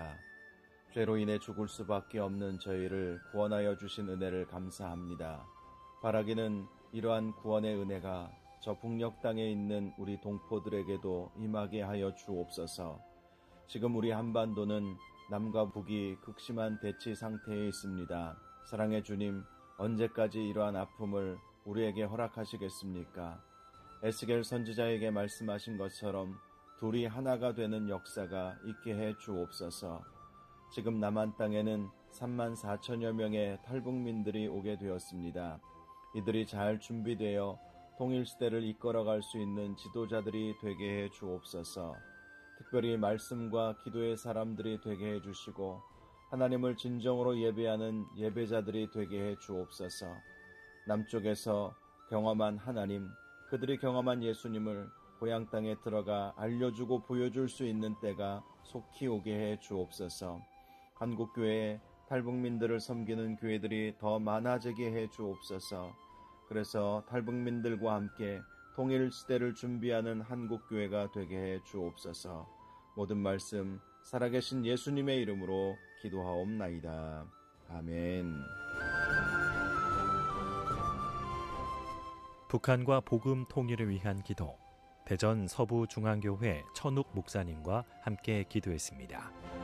감사합니다. 죄로 인해 죽을 수밖에 없는 저희를 구원하여 주신 은혜를 감사합니다. 바라기는 이러한 구원의 은혜가 저 북녘 땅에 있는 우리 동포들에게도 임하게 하여 주옵소서. 지금 우리 한반도는 남과 북이 극심한 대치 상태에 있습니다. 사랑의 주님, 언제까지 이러한 아픔을 우리에게 허락하시겠습니까? 에스겔 선지자에게 말씀하신 것처럼 둘이 하나가 되는 역사가 있게 해 주옵소서. 지금 남한 땅에는 34,000여 명의 탈북민들이 오게 되었습니다. 이들이 잘 준비되어 통일시대를 이끌어갈 수 있는 지도자들이 되게 해 주옵소서. 특별히 말씀과 기도의 사람들이 되게 해 주시고 하나님을 진정으로 예배하는 예배자들이 되게 해 주옵소서. 남쪽에서 경험한 하나님, 그들이 경험한 예수님을 고향 땅에 들어가 알려주고 보여줄 수 있는 때가 속히 오게 해 주옵소서. 한국교회에 탈북민들을 섬기는 교회들이 더 많아지게 해 주옵소서. 그래서 탈북민들과 함께 통일시대를 준비하는 한국교회가 되게 해 주옵소서. 모든 말씀 살아계신 예수님의 이름으로 기도하옵나이다. 아멘. 북한과 복음 통일을 위한 기도, 대전 서부중앙교회 천욱 목사님과 함께 기도했습니다.